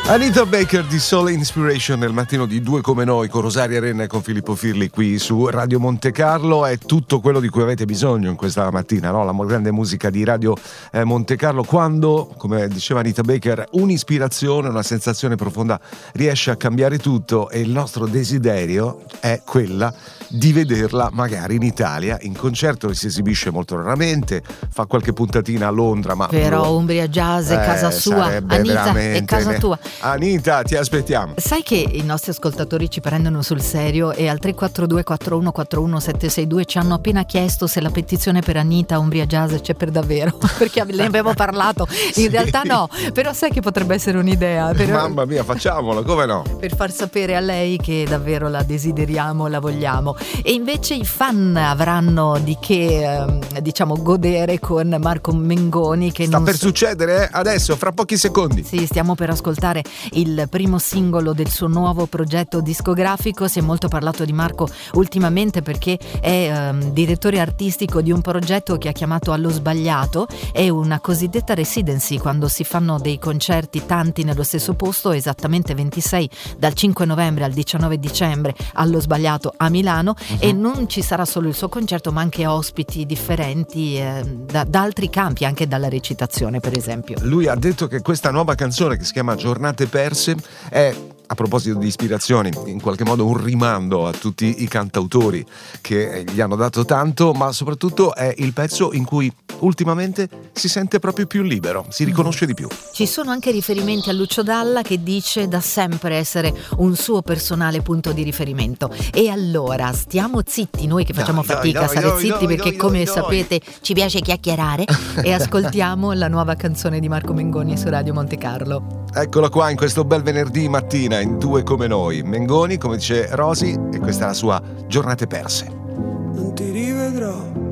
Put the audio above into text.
Anita Baker di Soul Inspiration nel mattino di Due Come Noi con Rosaria Renna e con Filippo Firli qui su Radio Monte Carlo. È tutto quello di cui avete bisogno in questa mattina, no? La grande musica di Radio Monte Carlo, quando, come diceva Anita Baker, un'ispirazione, una sensazione profonda riesce a cambiare tutto, e il nostro desiderio è quella di vederla magari in Italia in concerto. Si esibisce molto raramente, fa qualche puntatina a Londra, ma però Umbria Jazz è casa sua, Anita è casa tua. Anita, ti aspettiamo. Sai che i nostri ascoltatori ci prendono sul serio, e al 342 4141 762 ci hanno appena chiesto se la petizione per Anita Umbria Jazz c'è per davvero, perché ne abbiamo parlato. In realtà no, però sai che potrebbe essere un'idea Mamma mia, facciamola, come no? Per far sapere a lei che davvero la desideriamo, la vogliamo. E invece i fan avranno di che godere con Marco Mengoni, che sta per succedere adesso, fra pochi secondi. Sì, stiamo per ascoltare il primo singolo del suo nuovo progetto discografico. Si è molto parlato di Marco ultimamente perché è direttore artistico di un progetto che ha chiamato Allo Sbagliato. È una cosiddetta residency, quando si fanno dei concerti tanti nello stesso posto, esattamente 26 dal 5 novembre al 19 dicembre Allo Sbagliato a Milano. E non ci sarà solo il suo concerto, ma anche ospiti differenti da altri campi, anche dalla recitazione per esempio. Lui ha detto che questa nuova canzone, che si chiama Giornate Perse, è, a proposito di ispirazioni, in qualche modo un rimando a tutti i cantautori che gli hanno dato tanto, ma soprattutto è il pezzo in cui ultimamente si sente proprio più libero, si riconosce di più. Ci sono anche riferimenti a Lucio Dalla, che dice da sempre essere un suo personale punto di riferimento. E allora stiamo zitti, noi che facciamo fatica a stare zitti perché come sapete ci piace chiacchierare, e ascoltiamo la nuova canzone di Marco Mengoni su Radio Monte Carlo. Eccola qua in questo bel venerdì mattina in Due Come Noi. Mengoni, come dice Rosy, e questa è la sua Giornate Perse. Non ti rivedrò